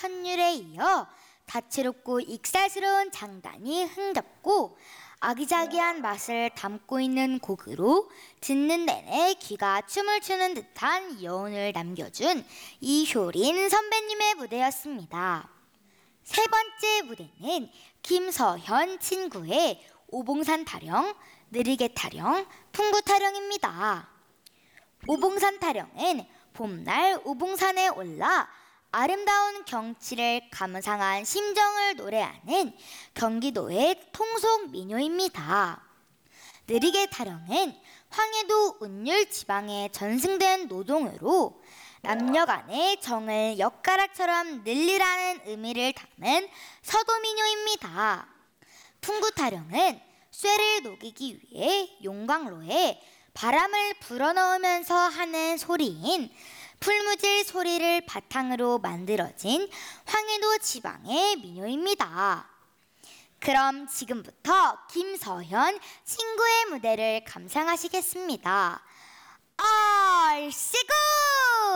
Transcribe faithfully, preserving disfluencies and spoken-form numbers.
선율에 이어 다채롭고 익살스러운 장단이 흥겹고 아기자기한 맛을 담고 있는 곡으로 듣는 내내 귀가 춤을 추는 듯한 여운을 남겨준 이효린 선배님의 무대였습니다. 세 번째 무대는 김서현 친구의 오봉산 타령, 느리게 타령, 풍부 타령입니다. 오봉산 타령은 봄날 오봉산에 올라 아름다운 경치를 감상한 심정을 노래하는 경기도의 통속 민요입니다. 느리게 타령은 황해도 운율 지방에 전승된 노동으로 남녀 간의 정을 엿가락처럼 늘리라는 의미를 담은 서도 민요입니다. 풍부 타령은 쇠를 녹이기 위해 용광로에 바람을 불어넣으면서 하는 소리인 풀무질 소리를 바탕으로 만들어진 황해도 지방의 민요입니다. 그럼 지금부터 김서현 친구의 무대를 감상하시겠습니다. 얼씨구!